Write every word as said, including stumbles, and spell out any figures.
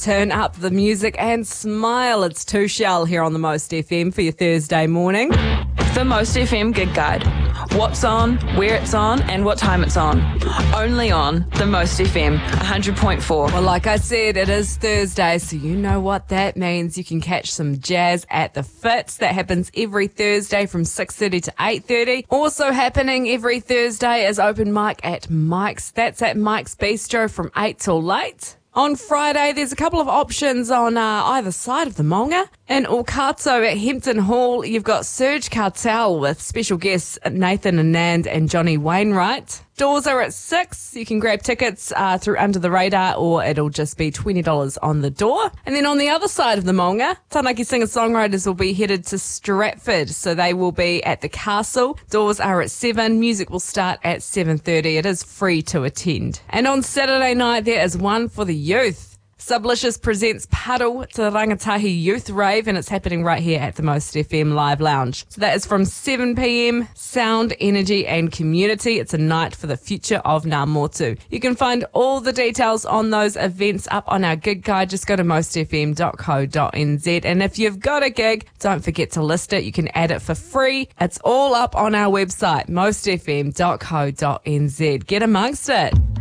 turn up the music and smile. It's two Shell here on the Most F M for your Thursday morning. The Most F M Gig Guide. What's on, where it's on, and what time it's on. Only on the Most F M, one hundred point four. Well, like I said, it is Thursday, so you know what that means. You can catch some jazz at the Fits. That happens every Thursday from six thirty to eight thirty. Also happening every Thursday is open mic at Mike's. That's at Mike's Bistro from eight till late. On Friday, there's a couple of options on uh, either side of the Maunga. In Okato at Hempton Hall, you've got Serge Cartel with special guests Nathan Anand and Johnny Wainwright. Doors are at six. You can grab tickets uh, through Under the Radar, or it'll just be twenty dollars on the door. And then on the other side of the Maunga, Taranaki singer-songwriters will be headed to Stratford, so they will be at the Castle. Doors are at seven. Music will start at seven thirty. It is free to attend. And on Saturday night, there is one for the youth. Sublicious presents Puddle to the Rangatahi Youth Rave, and it's happening right here at the Most F M Live Lounge. So that is from seven p.m. Sound, energy and community. It's a night for the future of Ngā Motu. You can find all the details on those events up on our gig guide. Just go to most f m dot co dot n z. And if you've got a gig, don't forget to list it. You can add it for free. It's all up on our website, most f m dot co dot n z. Get amongst it.